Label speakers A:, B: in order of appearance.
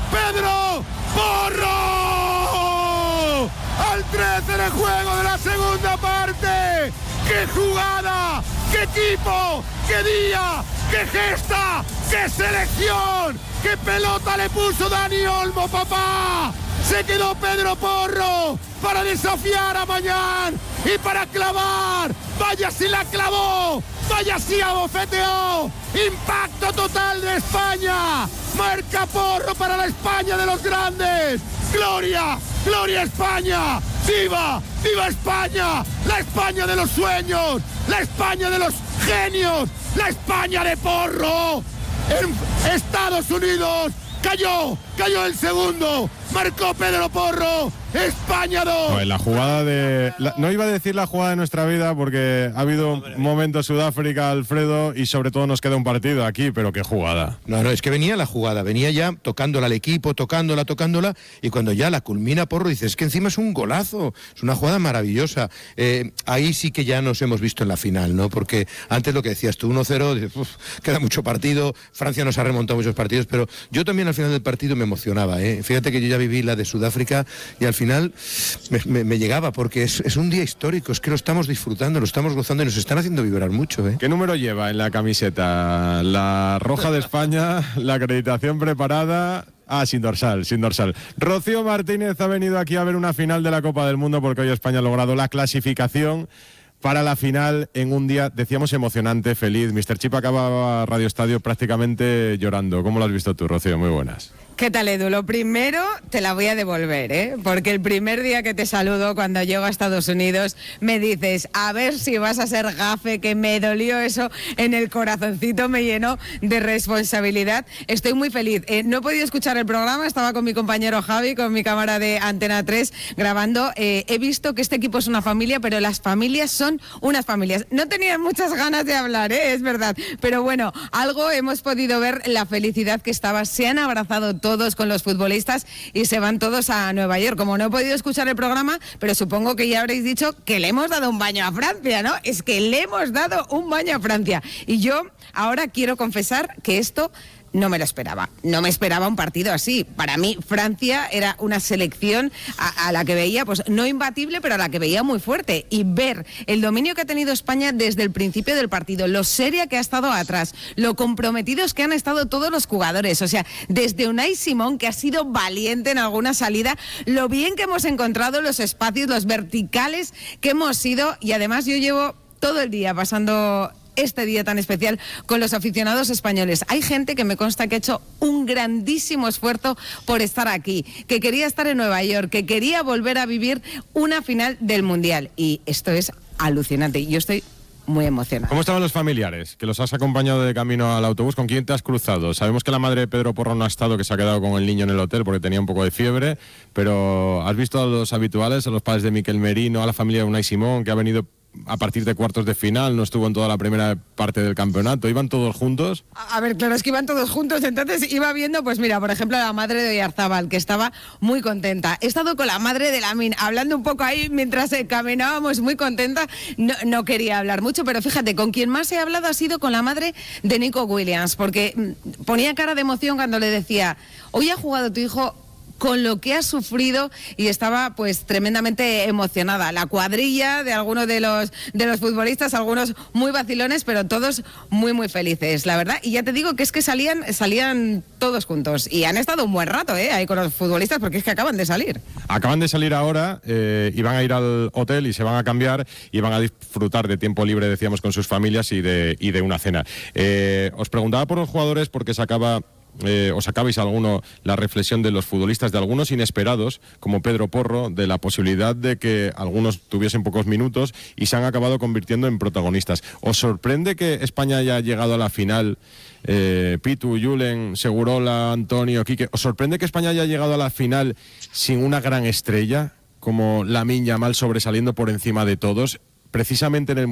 A: Pedro Porro. Al 13 de juego de la segunda parte. ¡Qué jugada! ¡Qué equipo! ¡Qué día! ¡Qué gesta! ¡Qué selección! ¡Qué pelota le puso Dani Olmo, papá! Se quedó Pedro Porro para desafiar a Mañán y para clavar. ¡Vaya si la clavó! ¡Vaya si abofeteó! ¡Impacto total de España! ¡Marca Porro para la España de los grandes! ¡Gloria! ¡Gloria a España! ¡Viva! ¡Viva España! ¡La España de los sueños! ¡La España de los genios! ¡La España de Porro! En Estados Unidos cayó el segundo, marcó Pedro Porro, España 2.
B: No, la jugada no iba a decir la jugada de nuestra vida porque ha habido momentos Sudáfrica, Alfredo, y sobre todo nos queda un partido aquí, pero qué jugada.
C: No, es que venía la jugada, venía ya tocándola al equipo, tocándola, y cuando ya la culmina Porro, dices, es que encima es un golazo, es una jugada maravillosa. Ahí sí que ya nos hemos visto en la final, ¿no? Porque antes lo que decías tú, 1-0, dices, queda mucho partido, Francia nos ha remontado muchos partidos, pero yo también al final del partido me emocionaba, ¿eh? Fíjate que yo ya viví la de Sudáfrica y al final me llegaba, porque es un día histórico, es que lo estamos disfrutando, lo estamos gozando y nos están haciendo vibrar mucho, ¿eh?
B: ¿Qué número lleva en la camiseta? La roja de España, la acreditación preparada. Sin dorsal. Rocío Martínez ha venido aquí a ver una final de la Copa del Mundo porque hoy España ha logrado la clasificación para la final en un día, decíamos, emocionante, feliz. Mr. Chip acababa Radio Estadio prácticamente llorando. ¿Cómo lo has visto tú, Rocío? Muy buenas.
D: ¿Qué tal, Edu? Lo primero te la voy a devolver, ¿eh? Porque el primer día que te saludo cuando llego a Estados Unidos me dices, a ver si vas a ser gafe, que me dolió eso en el corazoncito, me llenó de responsabilidad. Estoy muy feliz. No he podido escuchar el programa, estaba con mi compañero Javi, con mi cámara de Antena 3 grabando. He visto que este equipo es una familia, pero las familias son unas familias. No tenía muchas ganas de hablar, es verdad, pero bueno, algo hemos podido ver, la felicidad que estaba. Se han abrazado todos con los futbolistas y se van todos a Nueva York. Como no he podido escuchar el programa, pero supongo que ya habréis dicho que le hemos dado un baño a Francia, ¿no? Es que le hemos dado un baño a Francia. Y yo ahora quiero confesar que esto no me lo esperaba. No me esperaba un partido así. Para mí, Francia era una selección a la que veía, pues no imbatible, pero a la que veía muy fuerte. Y ver el dominio que ha tenido España desde el principio del partido, lo seria que ha estado atrás, lo comprometidos que han estado todos los jugadores. O sea, desde Unai Simón, que ha sido valiente en alguna salida, lo bien que hemos encontrado los espacios, los verticales que hemos sido. Y además yo llevo todo el día pasando este día tan especial con los aficionados españoles. Hay gente que me consta que ha hecho un grandísimo esfuerzo por estar aquí, que quería estar en Nueva York, que quería volver a vivir una final del Mundial. Y esto es alucinante. Yo estoy muy emocionada.
B: ¿Cómo estaban los familiares? Que los has acompañado de camino al autobús. ¿Con quién te has cruzado? Sabemos que la madre de Pedro Porro no ha estado, que se ha quedado con el niño en el hotel porque tenía un poco de fiebre, pero ¿has visto a los habituales, a los padres de Miquel Merino, a la familia de Unai Simón, que ha venido a partir de cuartos de final, no estuvo en toda la primera parte del campeonato? ¿Iban todos juntos?
D: A ver, claro, es que iban todos juntos, entonces iba viendo, pues mira, por ejemplo, a la madre de Oyarzábal, que estaba muy contenta. He estado con la madre de Lamine, hablando un poco ahí mientras caminábamos, muy contenta. No quería hablar mucho, pero fíjate, con quien más he hablado ha sido con la madre de Nico Williams, porque ponía cara de emoción cuando le decía, hoy ha jugado tu hijo con lo que ha sufrido, y estaba pues tremendamente emocionada. La cuadrilla de algunos de los futbolistas, algunos muy vacilones, pero todos muy muy felices, la verdad. Y ya te digo que es que salían todos juntos y han estado un buen rato ahí con los futbolistas, porque es que acaban de salir. Acaban de salir ahora y van a ir al hotel y se van a cambiar y van a disfrutar de tiempo libre, decíamos, con sus familias y de una cena. Os preguntaba por los jugadores porque os sacabais alguno la reflexión de los futbolistas, de algunos inesperados, como Pedro Porro, de la posibilidad de que algunos tuviesen pocos minutos y se han acabado convirtiendo en protagonistas. ¿Os sorprende que España haya llegado a la final? Pitu, Julen, Segurola, Antonio, Quique, ¿os sorprende que España haya llegado a la final sin una gran estrella como Lamine Yamal sobresaliendo por encima de todos, precisamente en el